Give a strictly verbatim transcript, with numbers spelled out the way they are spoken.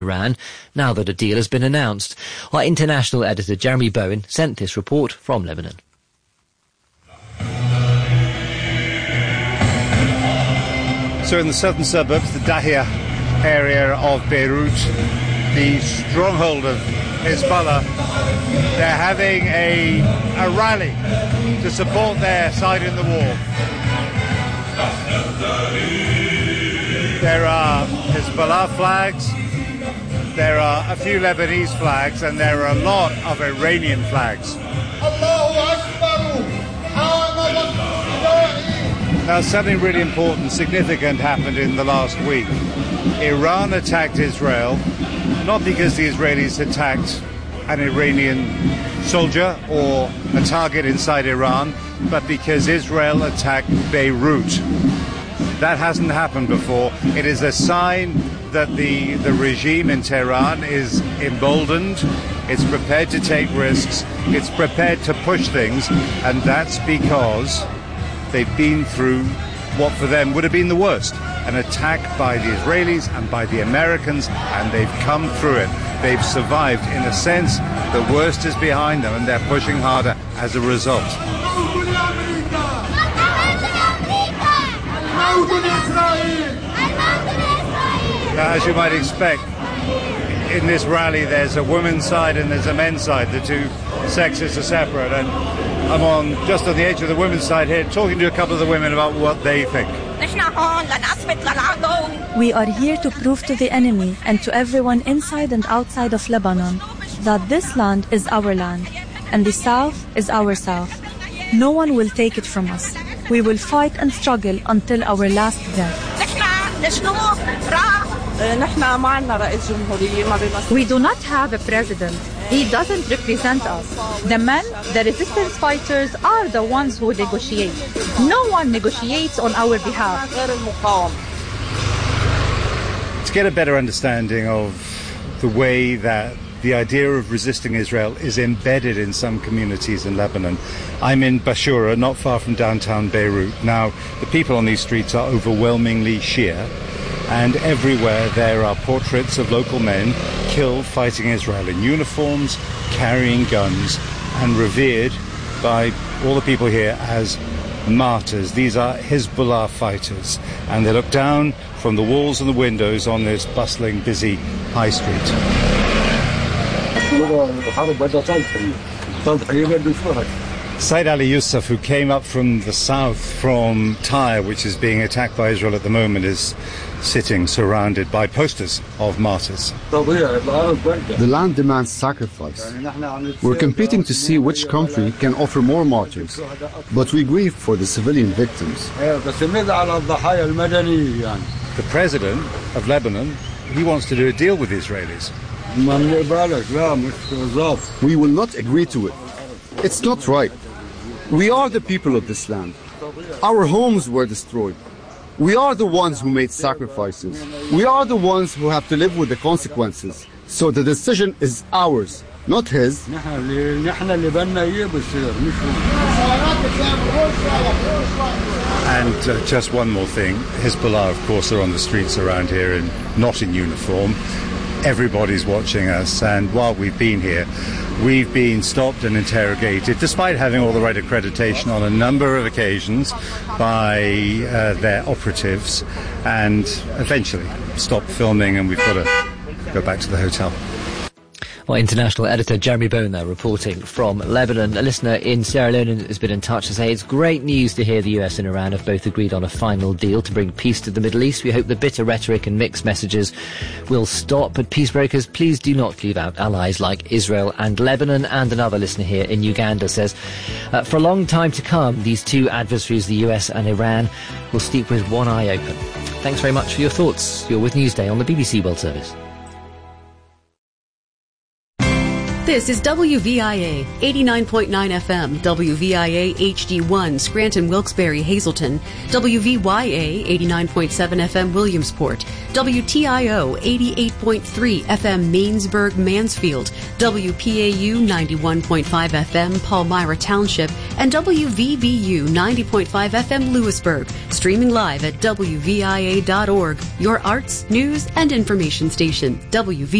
Iran, now that a deal has been announced. Our international editor Jeremy Bowen sent this report from Lebanon. So in the southern suburbs, the Dahia area of Beirut, the stronghold of Hezbollah, they're having a, a rally to support their side in the war. There are Hezbollah flags, there are a few Lebanese flags, and there are a lot of Iranian flags. Now, something really important, significant happened in the last week. Iran attacked Israel, not because the Israelis attacked an Iranian soldier or a target inside Iran, but because Israel attacked Beirut. That hasn't happened before. It is a sign that the, the regime in Tehran is emboldened, it's prepared to take risks, it's prepared to push things, and that's because they've been through what for them would have been the worst, an attack by the Israelis and by the Americans, and they've come through it. They've survived. In a sense, the worst is behind them, and they're pushing harder as a result. Now, as you might expect, in this rally there's a women's side and there's a men's side. The two sexes are separate, and I'm on just on the edge of the women's side here talking to a couple of the women about what they think. We are here to prove to the enemy and to everyone inside and outside of Lebanon that this land is our land and the south is our south. No one will take it from us. We will fight and struggle until our last breath. We do not have a president. He doesn't represent us. The men, the resistance fighters, are the ones who negotiate. No one negotiates on our behalf. To get a better understanding of the way that the idea of resisting Israel is embedded in some communities in Lebanon, I'm in Bashura, not far from downtown Beirut. Now, the people on these streets are overwhelmingly Shia, and everywhere there are portraits of local men killed fighting Israel in uniforms, carrying guns, and revered by all the people here as martyrs. These are Hezbollah fighters, and they look down from the walls and the windows on this bustling, busy high street. Said Ali Yusuf, who came up from the south, from Tyre, which is being attacked by Israel at the moment, is sitting surrounded by posters of martyrs. The land demands sacrifice. We're competing to see which country can offer more martyrs, but we grieve for the civilian victims. The president of Lebanon, he wants to do a deal with the Israelis. We will not agree to it. It's not right. We are the people of this land. Our homes were destroyed. We are the ones who made sacrifices. We are the ones who have to live with the consequences. So the decision is ours, not his. And uh, just one more thing. Hezbollah, of course, are on the streets around here and not in uniform. Everybody's watching us, and while we've been here, we've been stopped and interrogated, despite having all the right accreditation on a number of occasions by uh, their operatives, and eventually stopped filming, and we've got to go back to the hotel. Well, international editor Jeremy Bowen there reporting from Lebanon. A listener in Sierra Leone has been in touch to say it's great news to hear the U S and Iran have both agreed on a final deal to bring peace to the Middle East. We hope the bitter rhetoric and mixed messages will stop. But peacebrokers, please do not leave out allies like Israel and Lebanon. And another listener here in Uganda says, uh, for a long time to come, these two adversaries, the U S and Iran, will sleep with one eye open. Thanks very much for your thoughts. You're with Newsday on the B B C World Service. This is W V I A eighty-nine point nine F M, W V I A H D one, Scranton, Wilkes-Barre, Hazleton, W V Y A eighty-nine point seven F M, Williamsport, W T I O eighty-eight point three F M, Mainsburg, Mansfield, W P A U ninety-one point five F M, Palmyra Township, and W V B U ninety point five F M, Lewisburg. Streaming live at W V I A dot org, your arts, news, and information station. W V